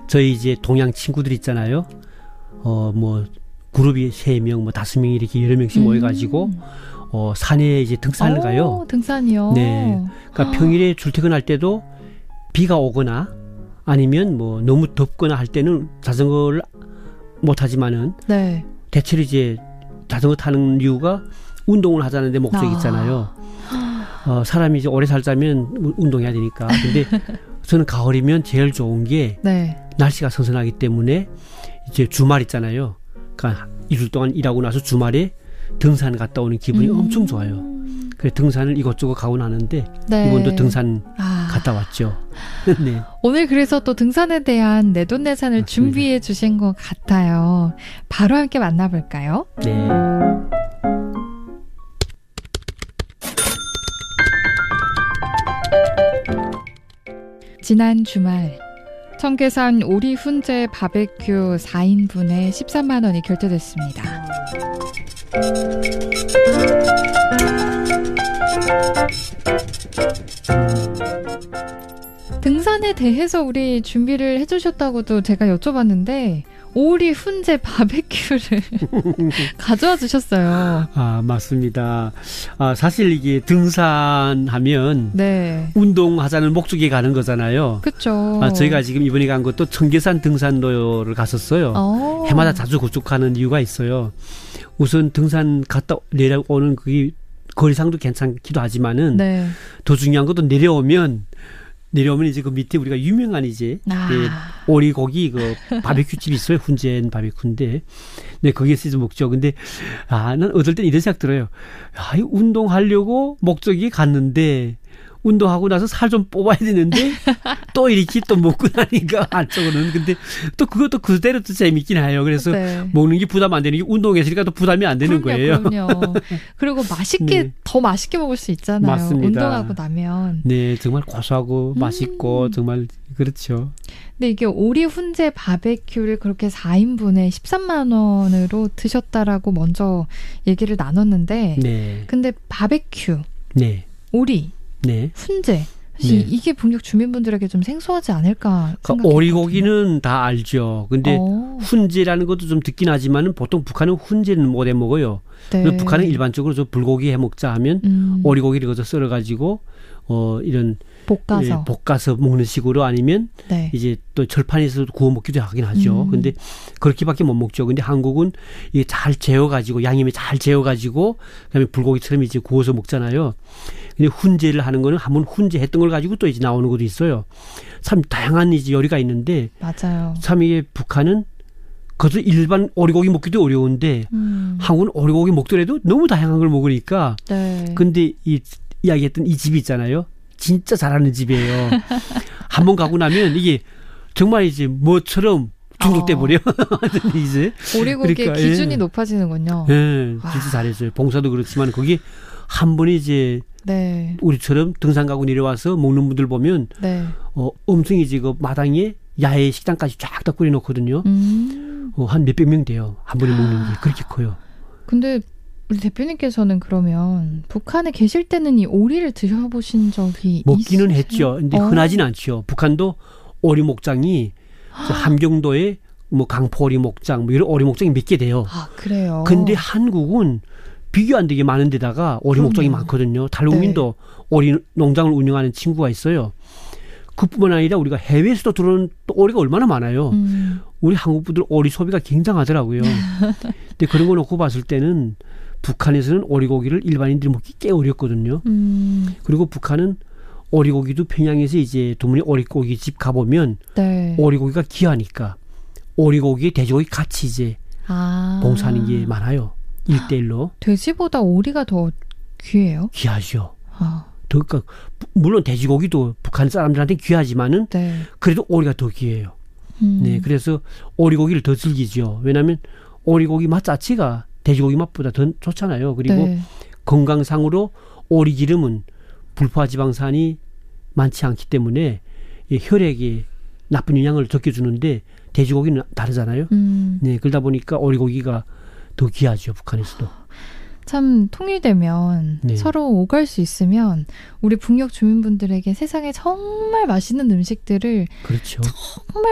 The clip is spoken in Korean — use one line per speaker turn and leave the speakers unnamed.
저희 이제 동양 친구들 있잖아요. 뭐 그룹이 3명, 뭐 5명 이렇게 여러 명씩 모여가지고 산에 이제 등산을 가요.
등산이요?
네. 그러니까 평일에 출퇴근할 때도 비가 오거나 아니면 뭐 너무 덥거나 할 때는 자전거를 못 하지만은
네.
대체로 이제 자전거 타는 이유가 운동을 하자는 데 목적이 있잖아요. 사람이 이제 오래 살자면 운동해야 되니까. 근데 저는 가을이면 제일 좋은 게
네.
날씨가 선선하기 때문에 이제 주말 있잖아요. 그러니까 이틀 동안 일하고 나서 주말에 등산 갔다 오는 기분이 엄청 좋아요. 그래 등산을 이것저것 가고 나는데
네.
이번도 등산 갔다 왔죠. 네.
오늘 그래서 또 등산에 대한 내돈내산을
맞습니다.
준비해 주신 것 같아요. 바로 함께 만나볼까요?
네.
지난 주말 청계산 오리 훈제 바베큐 4인분에 13만 원이 결제됐습니다. 등산에 대해서 우리 준비를 해주셨다고도 제가 여쭤봤는데 오리 훈제 바베큐를 가져와 주셨어요.
맞습니다. 사실 이게 등산하면
네.
운동하자는 목적에 가는 거잖아요.
그렇죠.
저희가 지금 이번에 간 것도 청계산 등산로를 갔었어요. 해마다 자주 그쪽 가는 이유가 있어요. 우선 등산 갔다 내려오는 그 거리상도 괜찮기도 하지만은
네.
더 중요한 것도 내려오면 이제 그 밑에 우리가 유명한 이제 오리고기 그 바베큐 집이 있어요. 훈제엔 바베큐인데, 네 거기에서 이제 먹죠. 근데 난 어떨 땐 이런 생각 들어요. 이 운동하려고 목적이 갔는데 운동하고 나서 살 좀 뽑아야 되는데 또 이렇게 또 먹고 나니까 한쪽으로는 근데 또 그것도 그대로 또 재밌긴 해요. 그래서
네.
먹는 게 부담 안 되는 게 운동했으니까 또 부담이 안 되는 거예요.
그럼요. 그리고 맛있게
네.
더 맛있게 먹을 수 있잖아요.
맞습니다.
운동하고 나면.
네, 정말 고소하고 맛있고 정말 그렇죠.
근데 이게 오리 훈제 바베큐를 그렇게 4인분에 13만 원으로 드셨다라고 먼저 얘기를 나눴는데,
네,
근데 바베큐,
네,
오리,
네.
훈제. 사실
네.
이게 북녘 주민분들에게 좀 생소하지 않을까
그러니까
생각해요.
오리고기는 다 알죠. 근데 훈제라는 것도 좀 듣긴 하지만은 보통 북한은 훈제는 못 해 먹어요.
네.
그래서 북한은 일반적으로 저 불고기 해 먹자 하면 오리고기를 거기서 썰어 가지고 이런 볶아서 먹는 식으로 아니면
네.
이제 또 절판에서도 구워 먹기도 하긴 하죠. 근데 그렇게밖에 못 먹죠. 근데 한국은 이게 잘 재워 가지고 양념에 잘 재워 가지고 그다음에 불고기처럼 이제 구워서 먹잖아요. 근데 훈제를 하는 거는 한번 훈제했던 걸 가지고 또 이제 나오는 것도 있어요. 참 다양한 이제 요리가 있는데
맞아요.
참 이게 북한은 그것도 일반 오리고기 먹기도 어려운데 한국은 오리고기 먹더라도 너무 다양한 걸 먹으니까.
네.
근데 이 이야기했던 이 집이 있잖아요. 진짜 잘하는 집이에요. 한번 가고 나면 이게 정말 이제 뭐처럼 중독돼 버려. 이제
오리고기의
그러니까,
기준이 높아지는군요.
예, 진짜 잘했어요. 봉사도 그렇지만 거기 한 번이 이제
네.
우리처럼 등산 가고 내려와서 먹는 분들 보면
네.
엄청 이제 그 마당에 야외 식당까지 쫙 다 꾸려놓거든요. 한 몇백 명 돼요. 한 번에 먹는 게 그렇게 커요.
근데 우리 대표님께서는 그러면 북한에 계실 때는 이 오리를 드셔보신 적이
먹기는
있으세요?
했죠. 근데 흔하진 않죠. 북한도 오리 목장이 함경도에 뭐 강포 오리 목장 뭐 이런 오리 목장이 몇 개 돼요.
그래요.
근데 한국은 비교 안 되게 많은 데다가 오리 목장이 많거든요. 탈북민도 오리 농장을 운영하는 친구가 있어요. 그뿐만 아니라 우리가 해외에서도 들어오는 또 오리가 얼마나 많아요. 우리 한국 분들 오리 소비가 굉장하더라고요. 근데 그런 거 놓고 봤을 때는 북한에서는 오리고기를 일반인들이 먹기 꽤 어렵거든요. 그리고 북한은 오리고기도 평양에서 이제 도문에 오리고기 집 가보면
네.
오리고기가 귀하니까 오리고기에 돼지고기 같이 이제 봉사하는 게 많아요. 1대1로.
돼지보다 오리가 더 귀해요?
귀하죠. 그러니까 물론 돼지고기도 북한 사람들한테 귀하지만은
네.
그래도 오리가 더 귀해요. 네, 그래서 오리고기를 더 즐기죠. 왜냐하면 오리고기 맛 자체가 돼지고기 맛보다 더 좋잖아요. 그리고
네.
건강상으로 오리 기름은 불포화지방산이 많지 않기 때문에 혈액에 나쁜 영향을 적혀주는데 돼지고기는 다르잖아요. 네, 그러다 보니까 오리고기가 더 귀하죠. 북한에서도.
참 통일되면
네.
서로 오갈 수 있으면 우리 북녘 주민분들에게 세상에 정말 맛있는 음식들을
그렇죠.
정말